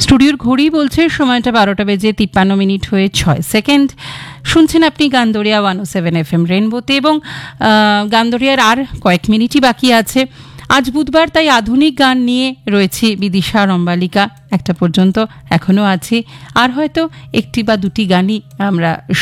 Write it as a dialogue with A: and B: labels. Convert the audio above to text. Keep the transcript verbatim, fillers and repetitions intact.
A: স্টুডিওর ঘড়ি বলছে সময়টা বারোটা বেজে তিপ্পান্ন মিনিট হয়ে ছয় সেকেন্ড। শুনছেন আপনি গানদরিয়া ওয়ান ও সেভেন এফ এম রেনবোতে, এবং গানদরিয়ার আর কয়েক মিনিটই বাকি আছে। আজ বুধবার, তাই আধুনিক গান নিয়ে রয়েছি বিদিশা রম্বালিকা একটা পর্যন্ত, এখনও আছি। আর হয়তো একটি বা দুটি গানই আমরা